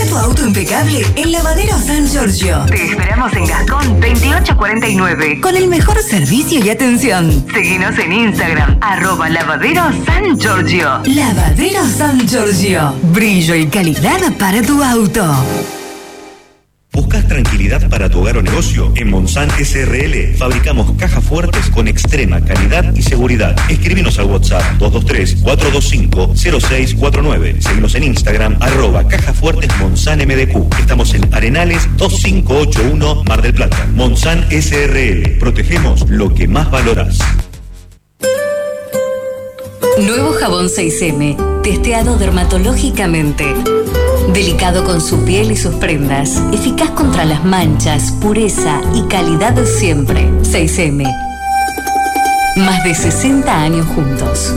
tu auto impecable en Lavadero San Giorgio. Te esperamos en Gascón 2849 con el mejor servicio y atención. Seguinos en Instagram, @Lavadero San Giorgio. Lavadero San Giorgio. Brillo y calidad para tu auto. ¿Buscas tranquilidad para tu hogar o negocio? En Monsan SRL fabricamos cajas fuertes con extrema calidad y seguridad. Escríbenos al WhatsApp 223-425-0649. Seguinos en Instagram @cajafuertesmonsanmdq. Estamos en Arenales 2581 Mar del Plata. Monsan SRL. Protegemos lo que más valorás. Nuevo jabón 6M, testeado dermatológicamente. Delicado con su piel y sus prendas. Eficaz contra las manchas, pureza y calidad de siempre. 6M. Más de 60 años juntos.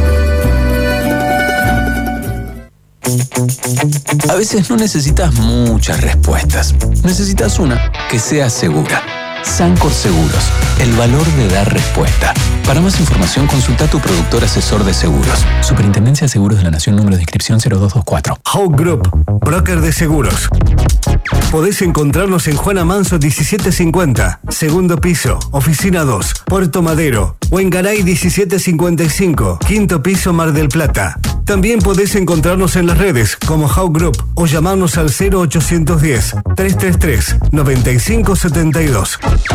A veces no necesitas muchas respuestas. Necesitas una que sea segura. Sancor Seguros, el valor de dar respuesta. Para más información, consulta a tu productor asesor de seguros. Superintendencia de Seguros de la Nación, número de inscripción 0224. Hawk Group, broker de seguros. Podés encontrarnos en Juana Manso 1750, segundo piso, oficina 2, Puerto Madero, o en Garay 1755, quinto piso, Mar del Plata. También podés encontrarnos en las redes como Hawk Group o llamarnos al 0810-333-9572.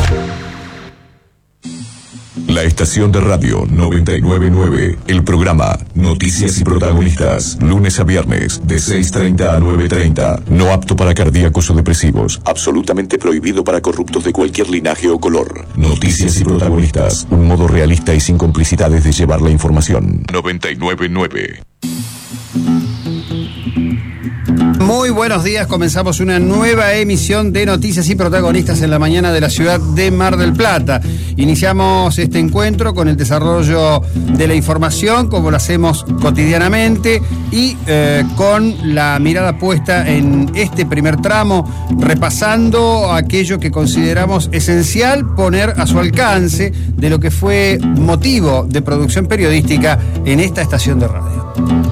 La estación de radio 999, el programa Noticias y Protagonistas, lunes a viernes de 6:30 a 9:30, no apto para cardíacos o depresivos, absolutamente prohibido para corruptos de cualquier linaje o color. Noticias y Protagonistas, un modo realista y sin complicidades de llevar la información. 999. Muy buenos días, comenzamos una nueva emisión de Noticias y Protagonistas en la mañana de la ciudad de Mar del Plata. Iniciamos este encuentro con el desarrollo de la información, como lo hacemos cotidianamente, y con la mirada puesta en este primer tramo, repasando aquello que consideramos esencial poner a su alcance de lo que fue motivo de producción periodística en esta estación de radio.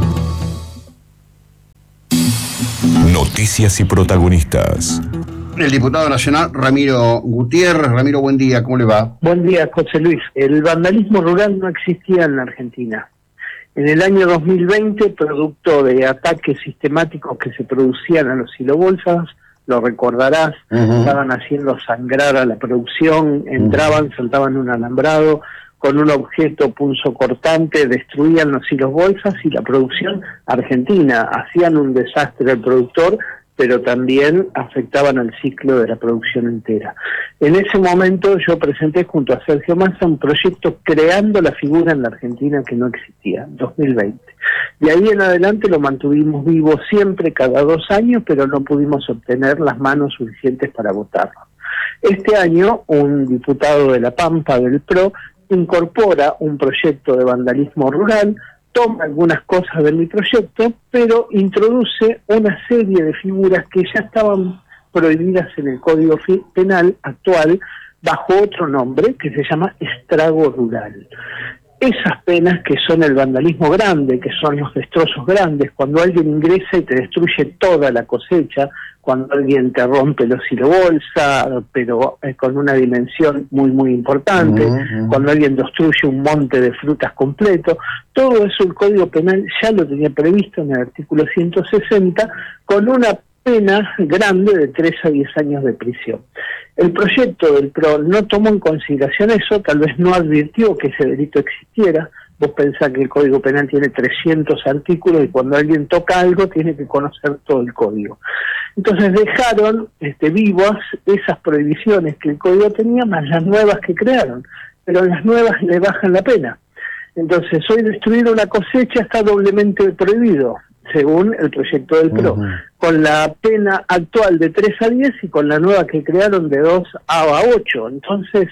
Noticias y Protagonistas. El diputado nacional Ramiro Gutiérrez. Ramiro, buen día, ¿cómo le va? Buen día, José Luis. El vandalismo rural no existía en la Argentina. En el año 2020, producto de ataques sistemáticos que se producían a los silobolsas, lo recordarás, estaban haciendo sangrar a la producción, entraban, saltaban un alambrado, con un objeto punzocortante destruían los hilos bolsas y la producción argentina. Hacían un desastre al productor, pero también afectaban al ciclo de la producción entera. En ese momento yo presenté junto a Sergio Massa un proyecto creando la figura en la Argentina que no existía, 2020. De ahí en adelante lo mantuvimos vivo siempre, cada 2 años, pero no pudimos obtener las manos suficientes para votarlo. Este año, un diputado de La Pampa, del PRO, incorpora un proyecto de vandalismo rural, toma algunas cosas de mi proyecto, pero introduce una serie de figuras que ya estaban prohibidas en el Código Penal actual bajo otro nombre que se llama estrago rural. Esas penas que son el vandalismo grande, que son los destrozos grandes, cuando alguien ingresa y te destruye toda la cosecha, cuando alguien te rompe los silobolsa, pero con una dimensión muy, muy importante, cuando alguien destruye un monte de frutas completo, todo eso el Código Penal ya lo tenía previsto en el artículo 160, con una pena grande de 3 a 10 años de prisión. El proyecto del PRO no tomó en consideración eso, tal vez no advirtió que ese delito existiera. Vos pensás que el Código Penal tiene 300 artículos y cuando alguien toca algo tiene que conocer todo el código. Entonces dejaron vivas esas prohibiciones que el código tenía, más las nuevas que crearon, pero las nuevas le bajan la pena. Entonces hoy destruir una cosecha está doblemente prohibido, según el proyecto del PRO, con la pena actual de 3 a 10 y con la nueva que crearon de 2 a 8. Entonces,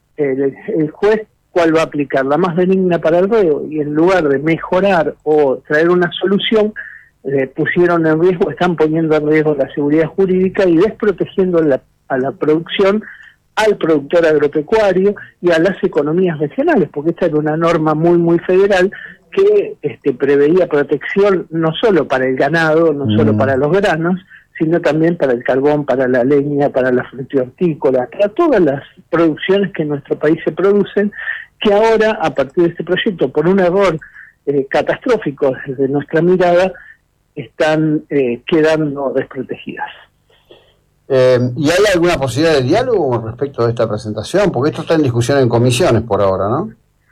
el juez, ¿cuál va a aplicar? La más benigna para el reo, y en lugar de mejorar o traer una solución, pusieron en riesgo, están poniendo en riesgo la seguridad jurídica y desprotegiendo a la producción, al productor agropecuario y a las economías regionales, porque esta era una norma muy, muy federal que preveía protección no solo para el ganado, no solo para los granos, sino también para el carbón, para la leña, para la frutihortícola, para todas las producciones que en nuestro país se producen, que ahora, a partir de este proyecto, por un error catastrófico desde nuestra mirada, están quedando desprotegidas. ¿Y hay alguna posibilidad de diálogo respecto de esta presentación? Porque esto está en discusión en comisiones por ahora, ¿no?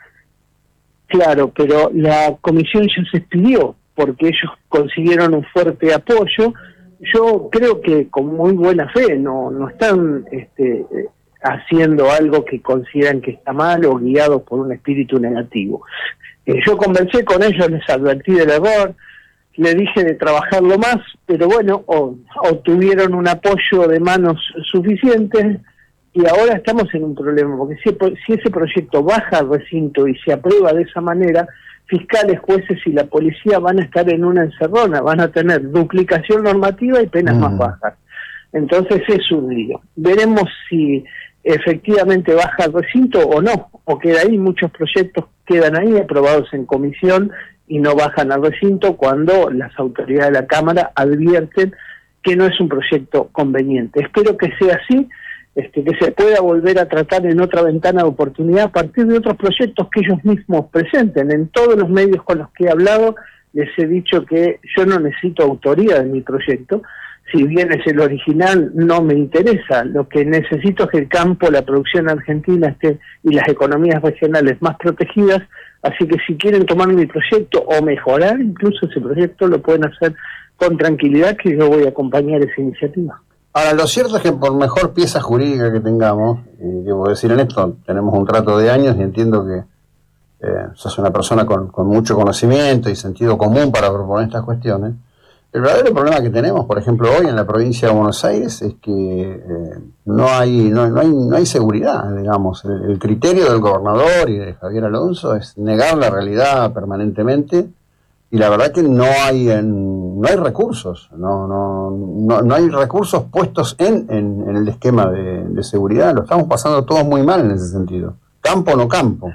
Claro, pero la comisión ya se expidió porque ellos consiguieron un fuerte apoyo. Yo creo que con muy buena fe no están haciendo algo que consideran que está mal o guiados por un espíritu negativo. Yo conversé con ellos, les advertí del error, le dije de trabajarlo más, pero bueno, obtuvieron un apoyo de manos suficientes y ahora estamos en un problema, porque si ese proyecto baja al recinto y se aprueba de esa manera, fiscales, jueces y la policía van a estar en una encerrona, van a tener duplicación normativa y penas más bajas. Entonces es un lío. Veremos si efectivamente baja al recinto o no, o queda ahí. Muchos proyectos quedan ahí aprobados en comisión y no bajan al recinto cuando las autoridades de la Cámara advierten que no es un proyecto conveniente. Espero que sea así, que se pueda volver a tratar en otra ventana de oportunidad a partir de otros proyectos que ellos mismos presenten. En todos los medios con los que he hablado les he dicho que yo no necesito autoría de mi proyecto. Si bien es el original, no me interesa. Lo que necesito es que el campo, la producción argentina esté y las economías regionales más protegidas. Así que si quieren tomar mi proyecto o mejorar incluso ese proyecto, lo pueden hacer con tranquilidad, que yo voy a acompañar esa iniciativa. Ahora, lo cierto es que por mejor pieza jurídica que tengamos, y debo decir en esto, tenemos un trato de años y entiendo que sos una persona con mucho conocimiento y sentido común para proponer estas cuestiones. El verdadero problema que tenemos, por ejemplo, hoy en la provincia de Buenos Aires es que no hay seguridad, digamos. El criterio del gobernador y de Javier Alonso es negar la realidad permanentemente, y la verdad que no hay recursos, no hay recursos puestos en el esquema de seguridad. Lo estamos pasando todos muy mal en ese sentido. Campo no campo.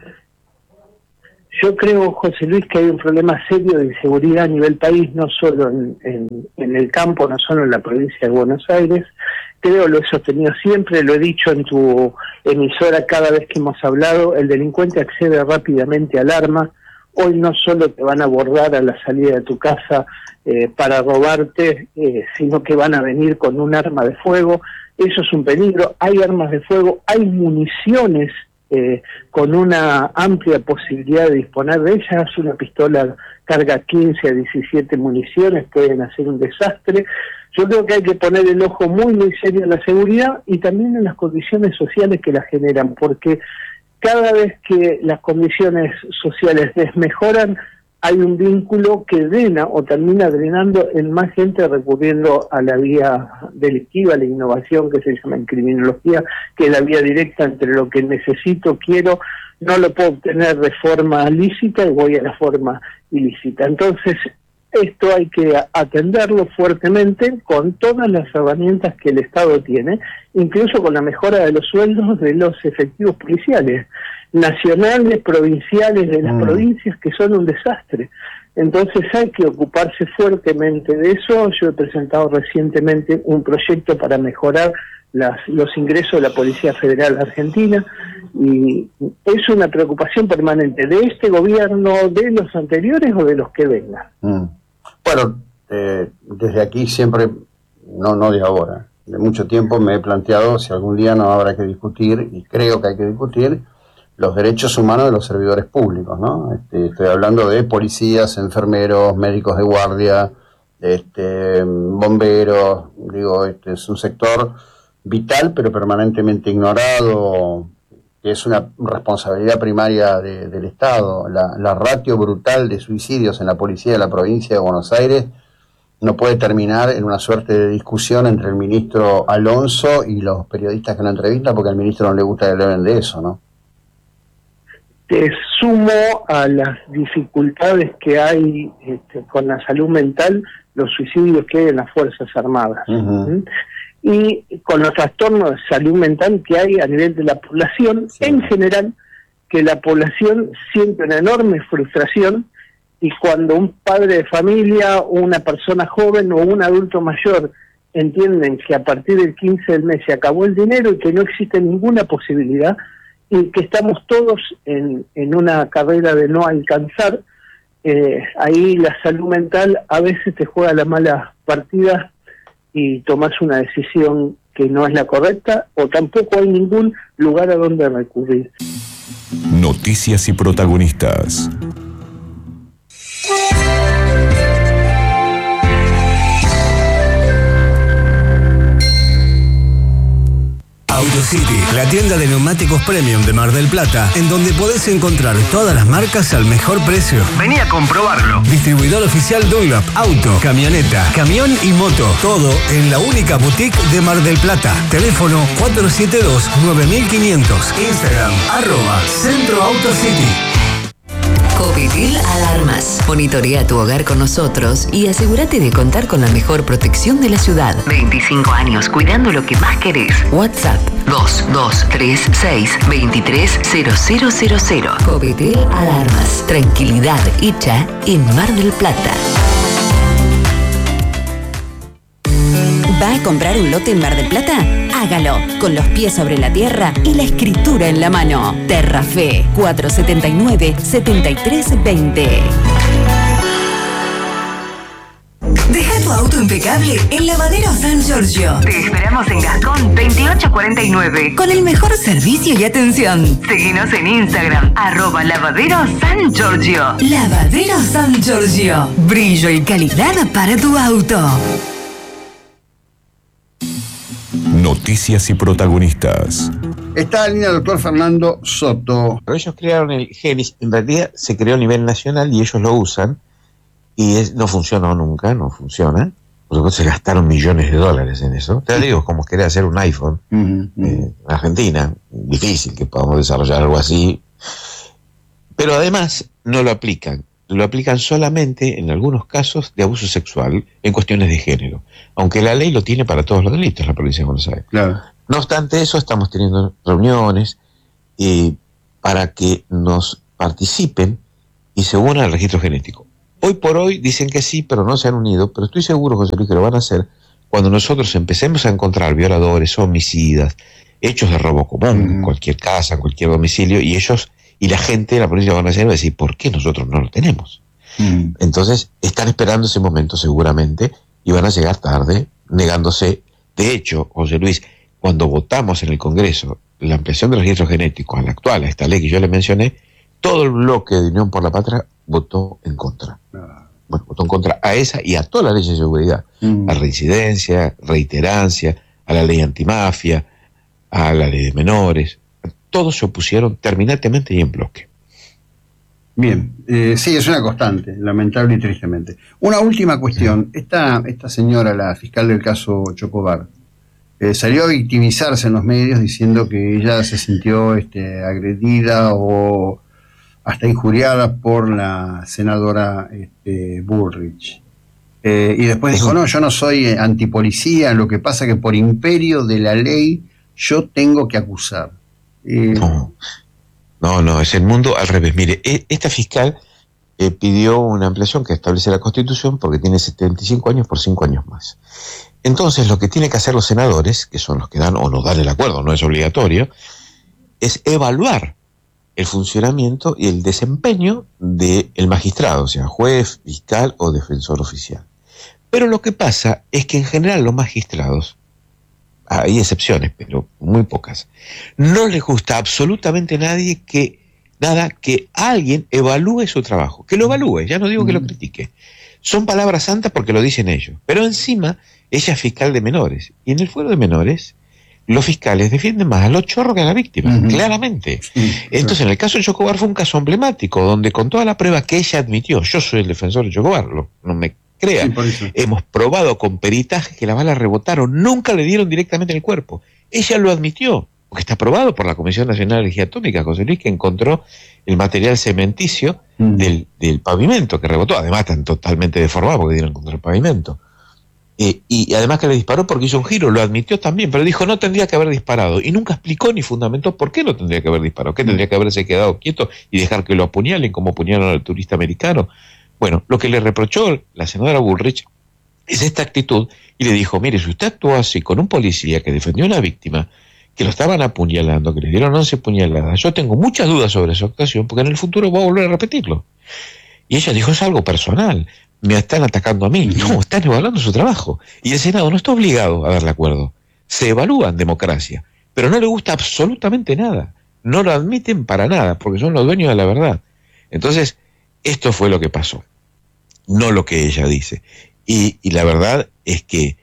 Yo creo, José Luis, que hay un problema serio de inseguridad a nivel país, no solo en el campo, no solo en la provincia de Buenos Aires. Creo, lo he sostenido siempre, lo he dicho en tu emisora cada vez que hemos hablado, el delincuente accede rápidamente al arma. Hoy no solo te van a abordar a la salida de tu casa para robarte, sino que van a venir con un arma de fuego. Eso es un peligro. Hay armas de fuego, hay municiones con una amplia posibilidad de disponer de ellas. Una pistola carga 15 a 17 municiones, pueden hacer un desastre. Yo creo que hay que poner el ojo muy muy serio en la seguridad y también en las condiciones sociales que la generan, porque cada vez que las condiciones sociales desmejoran, hay un vínculo que drena o termina drenando en más gente recurriendo a la vía delictiva, la innovación que se llama en criminología, que es la vía directa entre lo que necesito, quiero, no lo puedo obtener de forma lícita y voy a la forma ilícita. Entonces, esto hay que atenderlo fuertemente con todas las herramientas que el Estado tiene, incluso con la mejora de los sueldos de los efectivos policiales, nacionales, provinciales, de las provincias, que son un desastre. Entonces hay que ocuparse fuertemente de eso. Yo he presentado recientemente un proyecto para mejorar los ingresos de la Policía Federal Argentina, y es una preocupación permanente de este gobierno, de los anteriores o de los que vengan. Bueno, desde aquí siempre, no de ahora, de mucho tiempo me he planteado si algún día no habrá que discutir, y creo que hay que discutir, los derechos humanos de los servidores públicos, ¿no? Estoy hablando de policías, enfermeros, médicos de guardia, bomberos. Digo, es un sector vital pero permanentemente ignorado, que es una responsabilidad primaria del Estado. La ratio brutal de suicidios en la policía de la provincia de Buenos Aires no puede terminar en una suerte de discusión entre el ministro Alonso y los periodistas que lo entrevistan, porque al ministro no le gusta que le hablen de eso, ¿no? Te sumo a las dificultades que hay con la salud mental, los suicidios que hay en las Fuerzas Armadas. Y con los trastornos de salud mental que hay a nivel de la población, en general, que la población siente una enorme frustración, y cuando un padre de familia, o una persona joven o un adulto mayor entienden que a partir del 15 del mes se acabó el dinero y que no existe ninguna posibilidad y que estamos todos en una carrera de no alcanzar. Ahí la salud mental a veces te juega la mala partida y tomas una decisión que no es la correcta, o tampoco hay ningún lugar a donde recurrir. Noticias y protagonistas. AutoCity, la tienda de neumáticos premium de Mar del Plata, en donde podés encontrar todas las marcas al mejor precio. Vení a comprobarlo. Distribuidor oficial Dunlop, auto, camioneta, camión y moto. Todo en la única boutique de Mar del Plata. Teléfono 472-9500. Instagram, @Centro AutoCity. Covidil Alarmas. Monitorea tu hogar con nosotros y asegúrate de contar con la mejor protección de la ciudad. 25 años cuidando lo que más querés. WhatsApp 2236230000. Covidil Alarmas. Tranquilidad hecha en Mar del Plata. ¿Va a comprar un lote en Mar del Plata? Hágalo, con los pies sobre la tierra y la escritura en la mano. Terrafe, 479-7320. Deja tu auto impecable en Lavadero San Giorgio. Te esperamos en Gascón 2849 con el mejor servicio y atención. Seguinos en Instagram, @Lavadero San Giorgio. Lavadero San Giorgio. Brillo y calidad para tu auto. Noticias y protagonistas. Está en línea el doctor Fernando Soto. Pero ellos crearon el GENIS, en realidad se creó a nivel nacional y ellos lo usan y no funcionó nunca, no funciona. Por supuesto se gastaron millones de dólares en eso. Te digo, como querer hacer un iPhone en Argentina, difícil que podamos desarrollar algo así. Pero además no lo aplican solamente en algunos casos de abuso sexual en cuestiones de género, aunque la ley lo tiene para todos los delitos, la provincia de Buenos Aires. Claro. No obstante eso, estamos teniendo reuniones para que nos participen y se unan al registro genético. Hoy por hoy dicen que sí, pero no se han unido, pero estoy seguro, José Luis, que lo van a hacer cuando nosotros empecemos a encontrar violadores, homicidas, hechos de robo común, en cualquier casa, en cualquier domicilio, y la gente de la provincia de Buenos Aires va a decir, ¿por qué nosotros no lo tenemos? Entonces, están esperando ese momento seguramente y van a llegar tarde, negándose. De hecho, José Luis, cuando votamos en el Congreso la ampliación del registro genético a la actual, a esta ley que yo le mencioné, todo el bloque de Unión por la Patria votó en contra. Bueno, votó en contra a esa y a todas las leyes de seguridad, a reincidencia, reiterancia, a la ley antimafia, a la ley de menores. Todos se opusieron terminantemente y en bloque. Bien, sí, es una constante, lamentable y tristemente. Una última cuestión. Esta señora, la fiscal del caso Chocobar, salió a victimizarse en los medios diciendo que ella se sintió agredida o hasta injuriada por la senadora Bullrich. Y después dijo, no, yo no soy antipolicía, lo que pasa que por imperio de la ley yo tengo que acusar. No, es el mundo al revés. Mire, esta fiscal pidió una ampliación que establece la Constitución porque tiene 75 años por 5 años más. Entonces, lo que tienen que hacer los senadores, que son los que dan o no dan el acuerdo, no es obligatorio, es evaluar el funcionamiento y el desempeño del magistrado, o sea, juez, fiscal o defensor oficial. Pero lo que pasa es que en general los magistrados, hay excepciones, pero muy pocas, no les gusta absolutamente nadie que alguien evalúe su trabajo, que lo evalúe, ya no digo que lo critique. Son palabras santas porque lo dicen ellos, pero encima ella es fiscal de menores, y en el fuero de menores los fiscales defienden más a los chorros que a la víctima, claramente. Entonces, en el caso de Chocobar fue un caso emblemático, donde con toda la prueba que ella admitió, yo soy el defensor de Chocobar, no me crean, hemos probado con peritaje que las balas rebotaron, nunca le dieron directamente en el cuerpo. Ella lo admitió, porque está probado por la Comisión Nacional de Energía Atómica, José Luis, que encontró el material cementicio del pavimento que rebotó, además están totalmente deformados porque dieron contra el pavimento. Y además que le disparó porque hizo un giro, lo admitió también, pero dijo no tendría que haber disparado, y nunca explicó ni fundamentó por qué no tendría que haber disparado, que tendría que haberse quedado quieto y dejar que lo apuñalen como apuñalaron al turista americano. Bueno, lo que le reprochó la senadora Bullrich Es esta actitud, y le dijo, mire, si usted actuó así con un policía que defendió a una víctima, que lo estaban apuñalando, que le dieron 11 puñaladas, yo tengo muchas dudas sobre su actuación, porque en el futuro va a volver a repetirlo. Y ella dijo, es algo personal, me están atacando a mí. No, están evaluando su trabajo. Y el Senado no está obligado a darle acuerdo. Se evalúa en democracia, pero no le gusta absolutamente nada. No lo admiten para nada, porque son los dueños de la verdad. Entonces, esto fue lo que pasó, no lo que ella dice. Y la verdad es que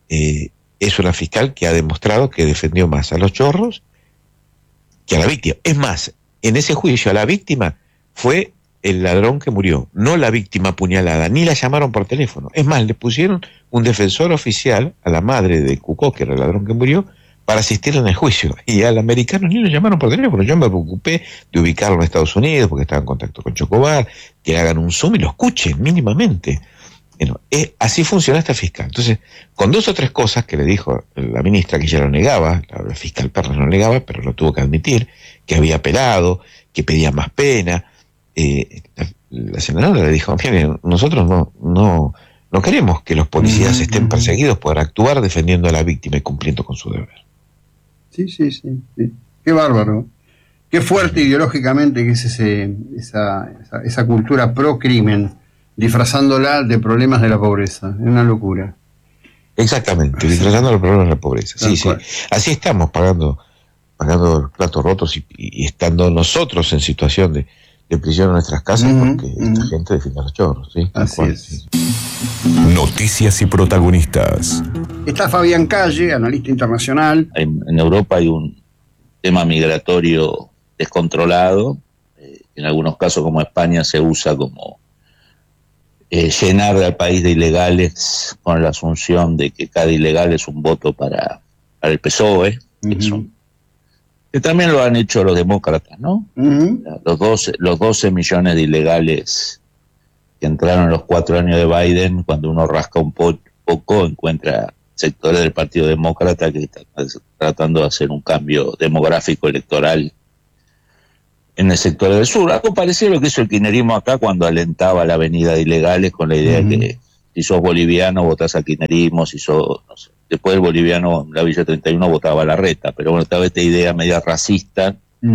es una fiscal que ha demostrado que defendió más a los chorros que a la víctima. Es más, en ese juicio a la víctima fue el ladrón que murió, no la víctima apuñalada, ni la llamaron por teléfono. Es más, le pusieron un defensor oficial a la madre de Cucó, que era el ladrón que murió, para asistir en el juicio. Y al americano ni lo llamaron por teléfono. Yo me preocupé de ubicarlo en Estados Unidos, porque estaba en contacto con Chocobar, que hagan un Zoom y lo escuchen mínimamente. Bueno, así funciona esta fiscal. Entonces, con 2 o 3 cosas que le dijo la ministra, que ella lo negaba, la fiscal Perlas no lo negaba, pero lo tuvo que admitir, que había apelado, que pedía más pena. La senadora le dijo, mire, nosotros no queremos que los policías estén perseguidos por actuar defendiendo a la víctima y cumpliendo con su deber. Sí. Qué bárbaro. Qué fuerte ideológicamente que es esa cultura pro crimen, disfrazándola de problemas de la pobreza. Es una locura. Exactamente, disfrazando los problemas de la pobreza. Sí. Así estamos pagando los platos rotos y estando nosotros en situación de prisión en nuestras casas porque esta gente defiende a los chorros. ¿Sí? Así es. Noticias y protagonistas. Está Fabián Calle, analista internacional. En Europa hay un tema migratorio descontrolado. En algunos casos, como España, se usa como llenar al país de ilegales con la asunción de que cada ilegal es un voto para el PSOE, que también lo han hecho los demócratas, ¿no? Los 12 millones de ilegales que entraron en los 4 años de Biden, cuando uno rasca un poco, encuentra sectores del Partido Demócrata que están tratando de hacer un cambio demográfico electoral en el sector del sur. Algo parecido a lo que hizo el kirchnerismo acá cuando alentaba la venida de ilegales con la idea de que si sos boliviano votás al kirchnerismo, si sos, no sé, después el boliviano en la Villa 31 votaba a Larreta, pero bueno, estaba esta idea media racista,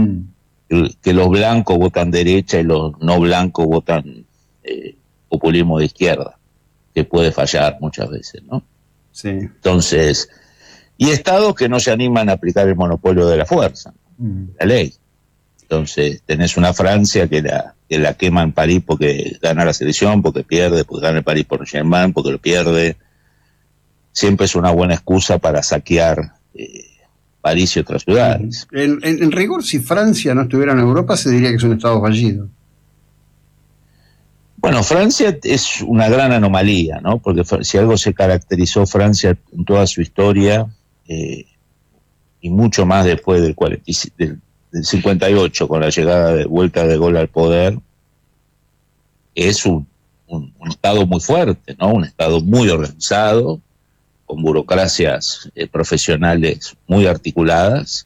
que los blancos votan derecha y los no blancos votan populismo de izquierda, que puede fallar muchas veces, ¿no? Sí. Entonces, y estados que no se animan a aplicar el monopolio de la fuerza, la ley. Entonces, tenés una Francia que la quema en París porque gana la selección, porque pierde, porque gana el París por Germain, porque lo pierde. Siempre es una buena excusa para saquear París y otras ciudades. En rigor, si Francia no estuviera en Europa, se diría que es un estado fallido. Bueno, Francia es una gran anomalía, ¿no? Porque si algo se caracterizó Francia en toda su historia, y mucho más después del 58, con la llegada de vuelta de Gaulle al poder, es un Estado muy fuerte, ¿no? Un Estado muy organizado, con burocracias profesionales muy articuladas,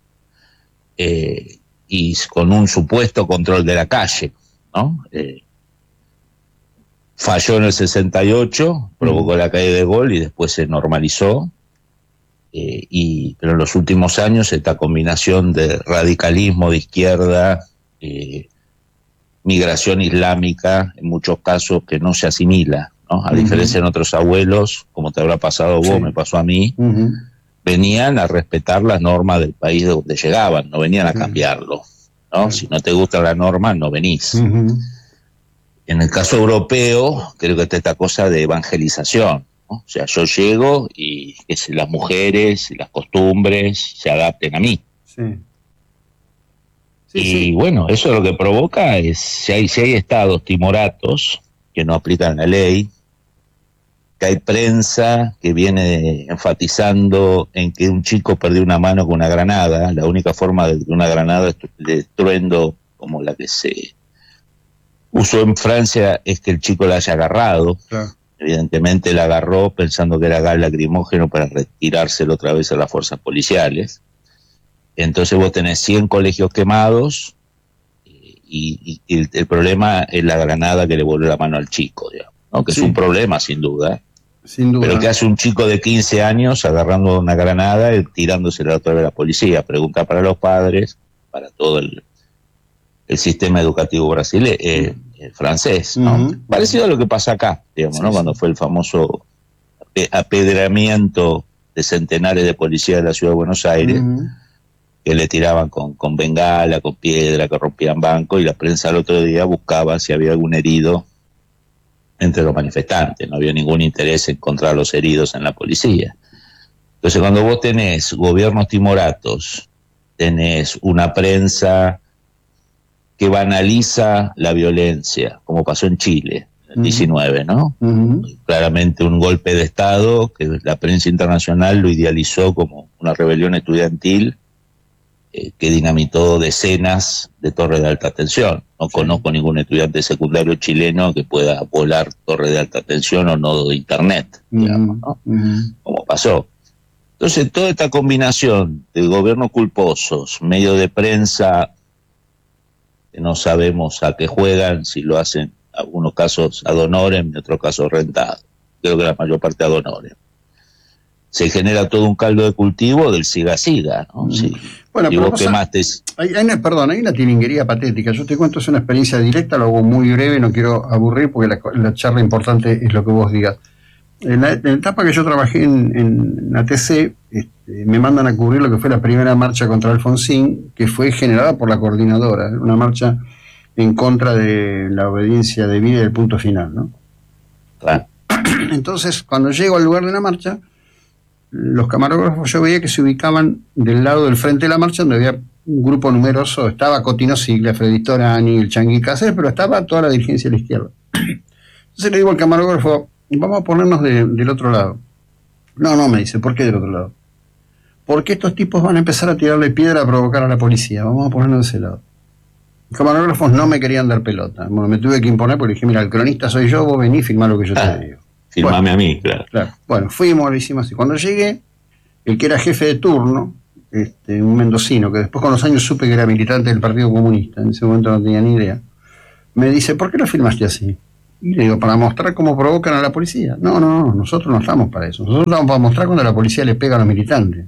y con un supuesto control de la calle, ¿no? Falló en el 68, provocó la caída de Gaulle y después se normalizó. Pero en los últimos años esta combinación de radicalismo de izquierda, migración islámica, en muchos casos que no se asimila, ¿no? A diferencia de otros abuelos, como te habrá pasado vos, me pasó a mí, venían a respetar las normas del país de donde llegaban, no venían a cambiarlo, ¿no? Si no te gusta la norma, no venís. En el caso europeo, creo que está esta cosa de evangelización, ¿no? O sea, yo llego y que las mujeres y las costumbres se adapten a mí. Y bueno, eso lo que provoca es, si hay estados timoratos que no aplican la ley, que hay prensa que viene enfatizando en que un chico perdió una mano con una granada, la única forma de una granada de estruendo como la que se usó en Francia es que el chico la haya agarrado. Claro. Evidentemente la agarró pensando que era gas lacrimógeno para retirárselo otra vez a las fuerzas policiales. Entonces vos tenés 100 colegios quemados y el problema es la granada que le volvió la mano al chico, digamos, ¿no? Que es un problema sin duda. Sin duda. Pero ¿qué hace un chico de 15 años agarrando una granada y tirándosela otra vez a la policía? Pregunta para los padres, para todo el sistema educativo brasileño, francés, ¿no? Parecido a lo que pasa acá, digamos, ¿no? Cuando fue el famoso apedramiento de centenares de policías de la ciudad de Buenos Aires, que le tiraban con bengala, con piedra, que rompían bancos, y la prensa al otro día buscaba si había algún herido entre los manifestantes. No había ningún interés en encontrar los heridos en la policía. Entonces, cuando vos tenés gobiernos timoratos, tenés una prensa que banaliza la violencia, como pasó en Chile, en el 19, ¿no? Claramente un golpe de Estado que la prensa internacional lo idealizó como una rebelión estudiantil que dinamitó decenas de torres de alta tensión. No conozco ningún estudiante secundario chileno que pueda volar torres de alta tensión o nodo de internet, digamos, ¿no? Como pasó. Entonces, toda esta combinación de gobiernos culposos, medios de prensa que no sabemos a qué juegan, si lo hacen en algunos casos ad honorem, en otros casos rentado. Creo que la mayor parte ad honorem. Se genera todo un caldo de cultivo del siga-siga, ¿no? Sí. Bueno, y pero vos quemaste. Hay una tilinguería patética. Yo te cuento, es una experiencia directa, lo hago muy breve, no quiero aburrir porque la charla importante es lo que vos digas. En la etapa que yo trabajé en ATC, me mandan a cubrir lo que fue la primera marcha contra Alfonsín, que fue generada por la coordinadora, una marcha en contra de la obediencia debida y del punto final, ¿no? Claro. Entonces, cuando llego al lugar de la marcha, los camarógrafos yo veía que se ubicaban del lado del frente de la marcha, donde había un grupo numeroso, estaba Cotino Sigla, Freddy Storani, el Changuí Cáceres, pero estaba toda la dirigencia de la izquierda. Entonces le digo al camarógrafo, vamos a ponernos del otro lado. No, me dice, ¿por qué del otro lado? Porque estos tipos van a empezar a tirarle piedra a provocar a la policía, vamos a ponernos de ese lado. Los camarógrafos no me querían dar pelota, bueno, me tuve que imponer porque dije, mira, el cronista soy yo, vos venís, filmá lo que yo te digo. Filmame a mí, claro. Bueno, fuimos, lo hicimos así. Cuando llegué, el que era jefe de turno, un mendocino, que después con los años supe que era militante del Partido Comunista, en ese momento no tenía ni idea, me dice, ¿por qué lo filmaste así? Y le digo, para mostrar cómo provocan a la policía. No, nosotros no estamos para eso. Nosotros estamos para mostrar cuando la policía le pega a los militantes.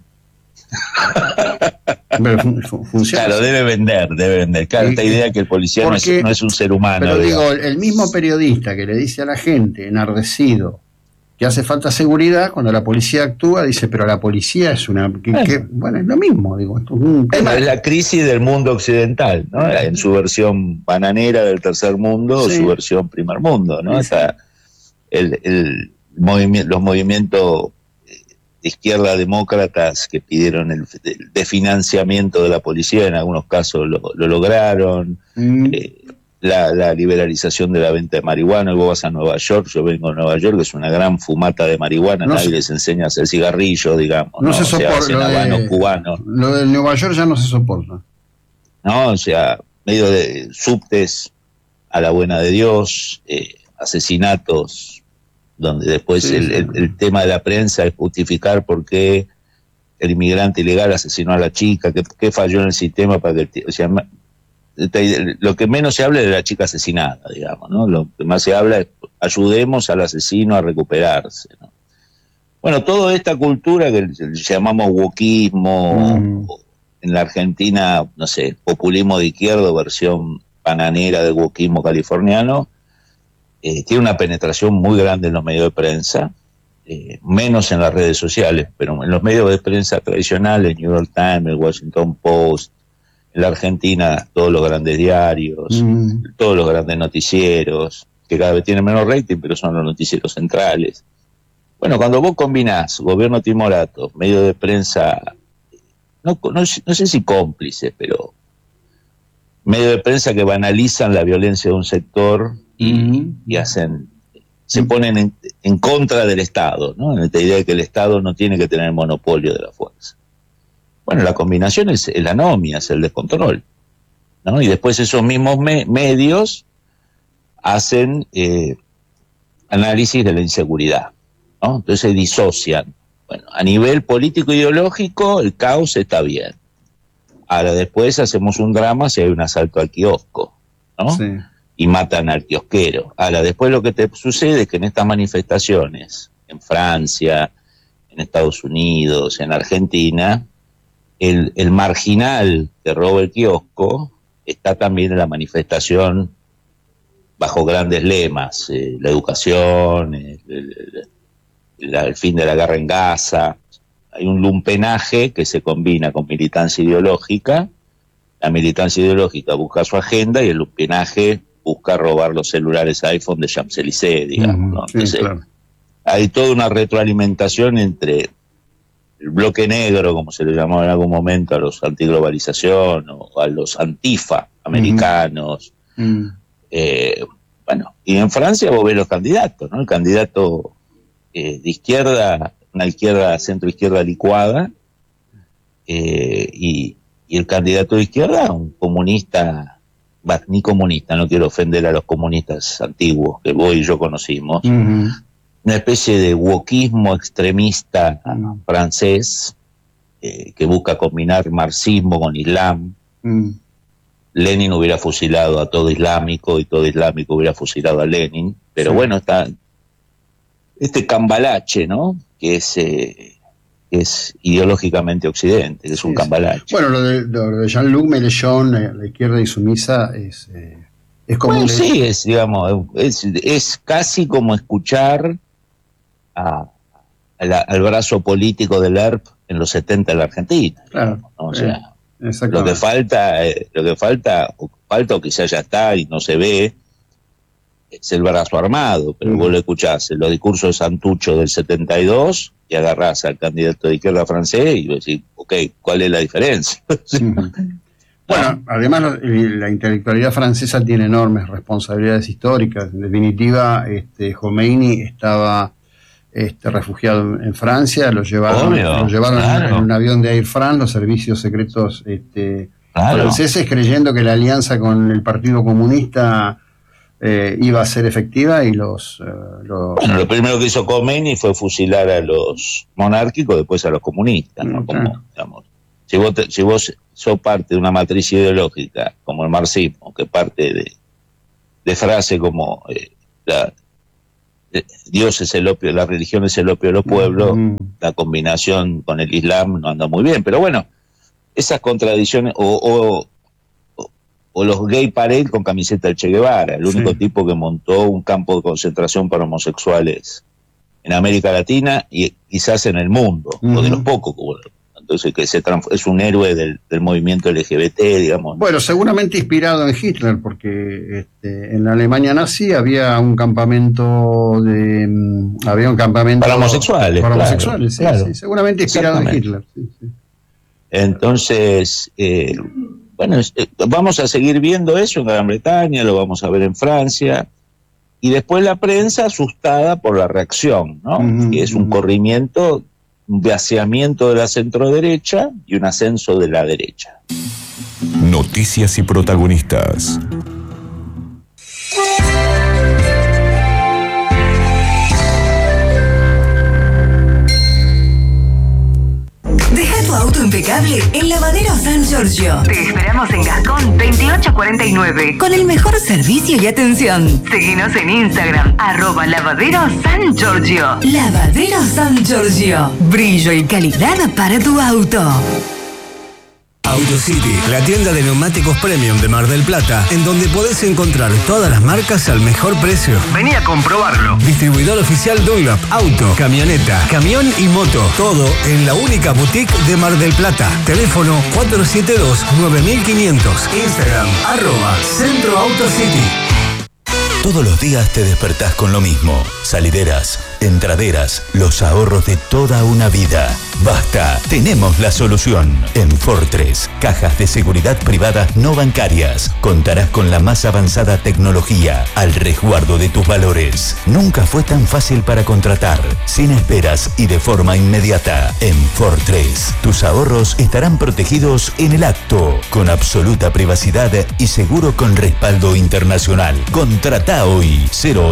Pero funciona. Claro, debe vender. Claro, esta idea que el policía no es un ser humano. Pero digo, el mismo periodista que le dice a la gente, enardecido, que hace falta seguridad, cuando la policía actúa, dice, pero la policía es una... bueno, es lo mismo, digo. Esto es un tema. Es la crisis del mundo occidental, ¿no? En su versión bananera del tercer mundo, o su versión primer mundo, ¿no? Sí. O sea, los movimientos de izquierda demócratas que pidieron el desfinanciamiento de la policía, en algunos casos lo lograron, la liberalización de la venta de marihuana. Y vos vas a Nueva York, yo vengo a Nueva York, que es una gran fumata de marihuana, nadie les enseña a hacer cigarrillo, digamos, no se soporta, lo habanos cubanos. Lo de Nueva York ya no se soporta. No, o sea, medio de subtes a la buena de Dios, asesinatos, donde después el tema de la prensa es justificar por qué el inmigrante ilegal asesinó a la chica, qué falló en el sistema para que... O sea, lo que menos se habla es de la chica asesinada, digamos, ¿no? Lo que más se habla es ayudemos al asesino a recuperarse, ¿no? Bueno, toda esta cultura que llamamos wokismo, en la Argentina, no sé, populismo de izquierda, versión bananera del wokismo californiano, tiene una penetración muy grande en los medios de prensa, menos en las redes sociales, pero en los medios de prensa tradicionales, el New York Times, el Washington Post, en la Argentina todos los grandes diarios, todos los grandes noticieros, que cada vez tienen menos rating, pero son los noticieros centrales. Bueno, cuando vos combinás gobierno timorato, medios de prensa, no sé si cómplices, pero medios de prensa que banalizan la violencia de un sector y se ponen en contra del Estado, ¿no? En esta idea de que el Estado no tiene que tener el monopolio de la fuerza. Bueno, la combinación es la anomia, es el descontrol, ¿no? Y después esos mismos medios hacen análisis de la inseguridad, ¿no? Entonces se disocian. Bueno, a nivel político-ideológico el caos está bien. Ahora después hacemos un drama si hay un asalto al kiosco, ¿no? Sí. Y matan al kiosquero. Ahora después lo que te sucede es que en estas manifestaciones en Francia, en Estados Unidos, en Argentina, el marginal que roba el kiosco está también en la manifestación bajo grandes lemas, la educación, el fin de la guerra en Gaza. Hay un lumpenaje que se combina con militancia ideológica. La militancia ideológica busca su agenda y el lumpenaje busca robar los celulares iPhone de Champs-Élysées, digamos, ¿no? Entonces, sí, claro. Hay toda una retroalimentación entre el bloque negro, como se le llamó en algún momento a los antiglobalización o a los antifa americanos. Bueno, y en Francia vos ves los candidatos, ¿no? El candidato de izquierda, una izquierda, centro-izquierda licuada, y el candidato de izquierda, un comunista, ni comunista, no quiero ofender a los comunistas antiguos que vos y yo conocimos, una especie de wokismo extremista francés, que busca combinar marxismo con islam. Lenin hubiera fusilado a todo islámico y todo islámico hubiera fusilado a Lenin, pero bueno, está este cambalache, ¿no? Que es ideológicamente occidente, que es un cambalache. Bueno, lo de Jean-Luc Mélenchon, la izquierda insumisa, es como... Bueno, sí, es casi como escuchar al brazo político del ERP en los 70 en la Argentina. Claro. ¿No? O sea, lo que falta o quizás ya está y no se ve, es el brazo armado, pero vos lo escuchás en los discursos de Santucho del 72 y agarrás al candidato de izquierda francés y vos decís, ok, ¿cuál es la diferencia? Bueno, además la intelectualidad francesa tiene enormes responsabilidades históricas. En definitiva, Khomeini estaba refugiado en Francia, lo llevaron claro, en un avión de Air France, los servicios secretos franceses, creyendo que la alianza con el Partido Comunista iba a ser efectiva, y Bueno, lo primero que hizo Khomeini fue fusilar a los monárquicos, después a los comunistas, ¿no? Como, digamos, si vos sos parte de una matriz ideológica como el marxismo, que parte de frase como Dios es el opio, la religión es el opio de los pueblos, la combinación con el Islam no anda muy bien, pero bueno, esas contradicciones, o los gay parade con camiseta del Che Guevara, el único tipo que montó un campo de concentración para homosexuales en América Latina y quizás en el mundo, o de los pocos, entonces que es un héroe del movimiento LGBT, digamos. Bueno, seguramente inspirado en Hitler, porque en la Alemania nazi había un campamento para homosexuales. Para homosexuales, claro. Sí, seguramente inspirado en Hitler. Entonces, bueno, vamos a seguir viendo eso en Gran Bretaña, lo vamos a ver en Francia, y después la prensa asustada por la reacción, ¿no? Que es un corrimiento, un vaciamiento de la centroderecha y un ascenso de la derecha. Noticias y protagonistas. Deja tu auto impecable en Lavadero San Giorgio. Te esperamos en Gascón 2849 con el mejor servicio y atención. Seguinos en Instagram @Lavadero San Giorgio. Lavadero San Giorgio. Brillo y calidad para tu auto. AutoCity, la tienda de neumáticos premium de Mar del Plata, en donde podés encontrar todas las marcas al mejor precio. Vení a comprobarlo. Distribuidor oficial Dunlop, auto, camioneta, camión y moto. Todo en la única boutique de Mar del Plata. Teléfono 472-9500. Instagram @Centro AutoCity. Todos los días te despertás con lo mismo. Salideras, entraderas, los ahorros de toda una vida. Basta, tenemos la solución. En Fortress, cajas de seguridad privadas no bancarias. Contarás con la más avanzada tecnología al resguardo de tus valores. Nunca fue tan fácil para contratar, sin esperas y de forma inmediata. En Fortress, tus ahorros estarán protegidos en el acto, con absoluta privacidad y seguro con respaldo internacional. Contrata hoy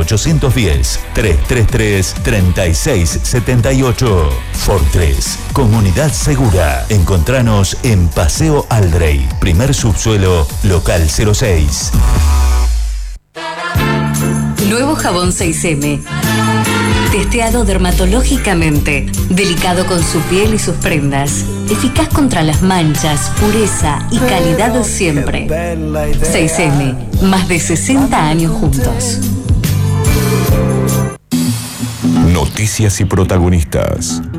0810-333-3678. Fortress, comunidad segura. Encontranos en Paseo Aldrey, primer subsuelo, local 06. Nuevo jabón 6M. Testeado dermatológicamente. Delicado con su piel y sus prendas. Eficaz contra las manchas, pureza y calidad de siempre. 6M. Más de 60 años juntos. Noticias y protagonistas.